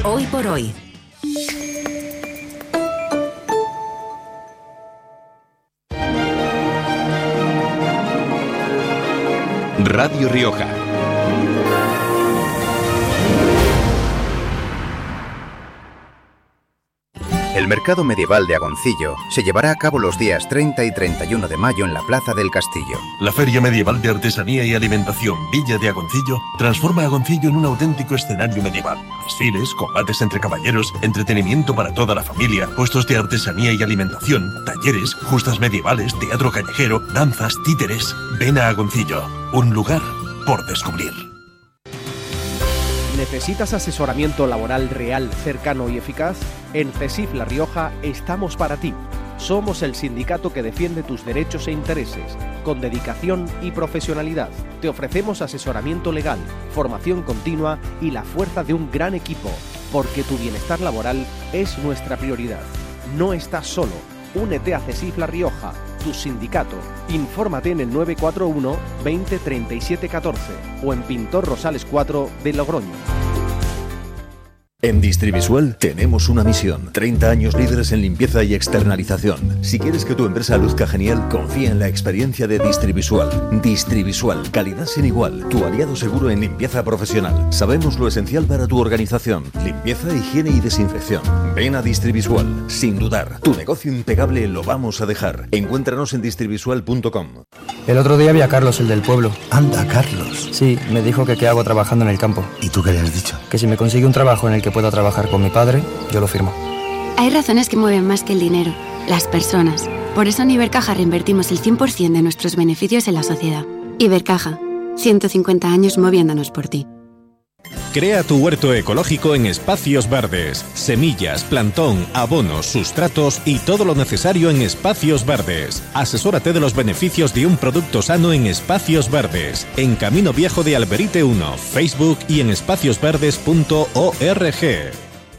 Hoy por hoy. Radio Rioja. El mercado medieval de Agoncillo se llevará a cabo los días 30 y 31 de mayo en la Plaza del Castillo. La Feria Medieval de Artesanía y Alimentación Villa de Agoncillo transforma Agoncillo en un auténtico escenario medieval. Desfiles, combates entre caballeros, entretenimiento para toda la familia, puestos de artesanía y alimentación, talleres, justas medievales, teatro callejero, danzas, títeres. Ven a Agoncillo, un lugar por descubrir. ¿Necesitas asesoramiento laboral real, cercano y eficaz? En CESIF La Rioja estamos para ti. Somos el sindicato que defiende tus derechos e intereses, con dedicación y profesionalidad. Te ofrecemos asesoramiento legal, formación continua y la fuerza de un gran equipo, porque tu bienestar laboral es nuestra prioridad. No estás solo. Únete a CESIF La Rioja, tu sindicato. Infórmate en el 941 20 37 14 o en Pintor Rosales 4 de Logroño. En Distrivisual tenemos una misión: 30 años líderes en limpieza y externalización. Si quieres que tu empresa luzca genial, confía en la experiencia de Distrivisual. Distrivisual, calidad sin igual, tu aliado seguro en limpieza profesional. Sabemos lo esencial para tu organización: limpieza, higiene y desinfección. Ven a Distrivisual, sin dudar. Tu negocio impecable lo vamos a dejar. Encuéntranos en distrivisual.com. El otro día vi a Carlos, el del pueblo. Anda, Carlos. Sí, me dijo que qué hago trabajando en el campo. ¿Y tú qué le has dicho? Que si me consigue un trabajo en el que pueda trabajar con mi padre, yo lo firmo. Hay razones que mueven más que el dinero, las personas. Por eso en Ibercaja reinvertimos el 100% de nuestros beneficios en la sociedad. Ibercaja, 150 años moviéndonos por ti. Crea tu huerto ecológico en Espacios Verdes. Semillas, plantón, abonos, sustratos y todo lo necesario en Espacios Verdes. Asesórate de los beneficios de un producto sano en Espacios Verdes. En Camino Viejo de Alberite 1, Facebook y en espaciosverdes.org.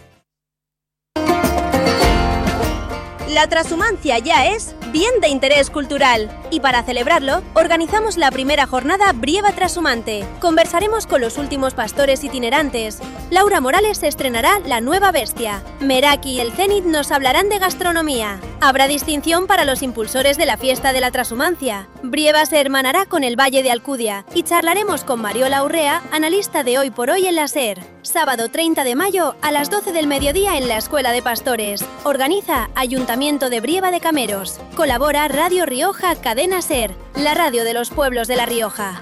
La Trashumancia ya es bien de interés cultural y para celebrarlo organizamos la primera jornada Brieva Trashumante. Conversaremos con los últimos pastores itinerantes. Laura Morales estrenará La Nueva Bestia. Meraki y el Zenit nos hablarán de gastronomía. Habrá distinción para los impulsores de la fiesta de la Trashumancia. Brieva se hermanará con el Valle de Alcudia y charlaremos con Mariola Urrea, analista de Hoy por Hoy en la SER. Sábado 30 de mayo a las 12 del mediodía en la Escuela de Pastores. Organiza Ayuntamiento de Brieva de Cameros. Colabora Radio Rioja Cadena SER, la radio de los pueblos de La Rioja.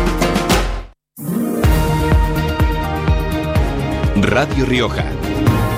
Radio Rioja.